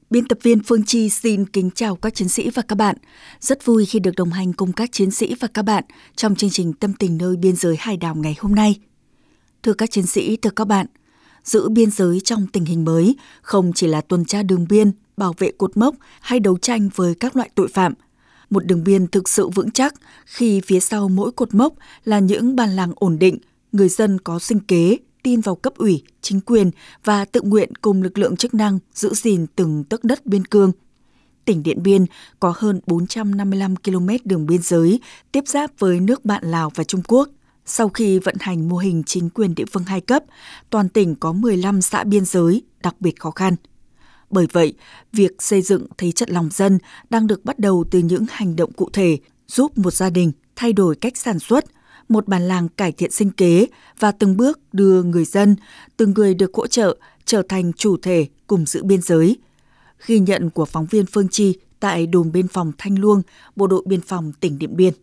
Biên tập viên Phương Chi xin kính chào các chiến sĩ và các bạn. Rất vui khi được đồng hành cùng các chiến sĩ và các bạn trong chương trình Tâm tình nơi biên giới hải đảo ngày hôm nay. Thưa các chiến sĩ, thưa các bạn, giữ biên giới trong tình hình mới không chỉ là tuần tra đường biên, bảo vệ cột mốc hay đấu tranh với các loại tội phạm. Một đường biên thực sự vững chắc khi phía sau mỗi cột mốc là những bản làng ổn định, người dân có sinh kế, tin vào cấp ủy, chính quyền và tự nguyện cùng lực lượng chức năng giữ gìn từng tấc đất biên cương. Tỉnh Điện Biên có hơn 455 km đường biên giới tiếp giáp với nước bạn Lào và Trung Quốc. Sau khi vận hành mô hình chính quyền địa phương 2 cấp, toàn tỉnh có 15 xã biên giới đặc biệt khó khăn. Bởi vậy, việc xây dựng thế trận lòng dân đang được bắt đầu từ những hành động cụ thể, giúp một gia đình thay đổi cách sản xuất, một bản làng cải thiện sinh kế và từng bước đưa người dân, từng người được hỗ trợ trở thành chủ thể cùng giữ biên giới. Ghi nhận của phóng viên Phương Chi tại đồn biên phòng Thanh Luông, Bộ đội Biên phòng tỉnh Điện Biên.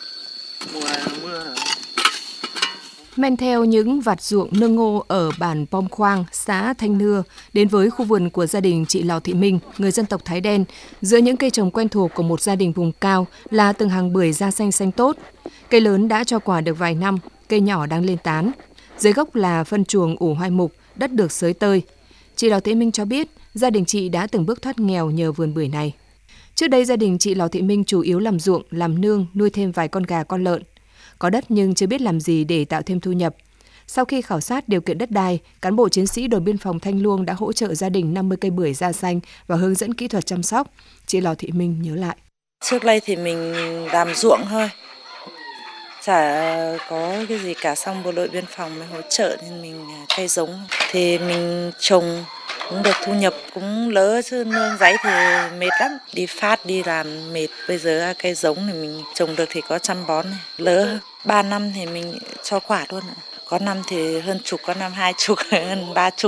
Men theo những vạt ruộng nương ngô ở bản Pom Khoang, xã Thanh Nưa, đến với khu vườn của gia đình chị Lò Thị Minh, người dân tộc Thái Đen, giữa những cây trồng quen thuộc của một gia đình vùng cao là từng hàng bưởi da xanh xanh tốt. Cây lớn đã cho quả được vài năm, cây nhỏ đang lên tán. Dưới gốc là phân chuồng ủ hoai mục, đất được xới tơi. Chị Lò Thị Minh cho biết, gia đình chị đã từng bước thoát nghèo nhờ vườn bưởi này. Trước đây gia đình chị Lò Thị Minh chủ yếu làm ruộng, làm nương, nuôi thêm vài con gà con lợn. Có đất nhưng chưa biết làm gì để tạo thêm thu nhập. Sau khi khảo sát điều kiện đất đai, cán bộ chiến sĩ đồn biên phòng Thanh Luông đã hỗ trợ gia đình 50 cây bưởi da xanh và hướng dẫn kỹ thuật chăm sóc. Chị Lò Thị Minh nhớ lại. Trước đây thì mình làm ruộng thôi, chả có cái gì cả, xong bộ đội biên phòng mới hỗ trợ nên mình cây giống thì mình trồng cũng được thu nhập cũng lỡ, chứ nương giấy thì mệt lắm, đi phát đi làm mệt. Bây giờ cây giống thì mình trồng được thì có chăm bón này. Lỡ 3 năm thì mình cho quả luôn. Có năm thì hơn chục, có năm 20, hơn 30.